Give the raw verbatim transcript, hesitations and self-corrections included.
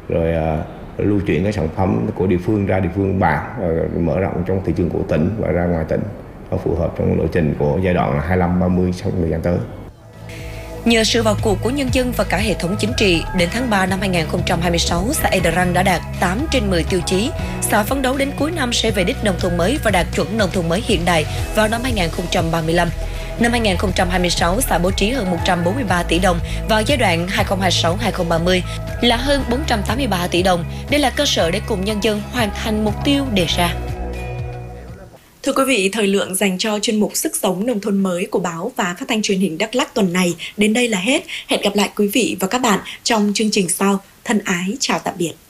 rồi uh, lưu chuyển cái sản phẩm của địa phương ra địa phương bạn, uh, mở rộng trong thị trường của tỉnh và ra ngoài tỉnh, nó phù hợp trong lộ trình của giai đoạn hai mươi lăm ba mươi trong thời gian tới. Nhờ sự vào cuộc của nhân dân và cả hệ thống chính trị, đến tháng ba năm hai nghìn không trăm hai mươi sáu, xã Ea Đờ Răng đã đạt tám trên mười tiêu chí. Xã phấn đấu đến cuối năm sẽ về đích nông thôn mới và đạt chuẩn nông thôn mới hiện đại vào năm hai nghìn không trăm ba mươi lăm. Năm hai nghìn không trăm hai mươi sáu, xã bố trí hơn một trăm bốn mươi ba tỷ đồng vào giai đoạn hai nghìn không trăm hai mươi sáu đến hai nghìn không trăm ba mươi là hơn bốn trăm tám mươi ba tỷ đồng. Đây là cơ sở để cùng nhân dân hoàn thành mục tiêu đề ra. Thưa quý vị, thời lượng dành cho chuyên mục Sức sống nông thôn mới của báo và phát thanh truyền hình Đắk Lắk tuần này đến đây là hết. Hẹn gặp lại quý vị và các bạn trong chương trình sau. Thân ái chào tạm biệt.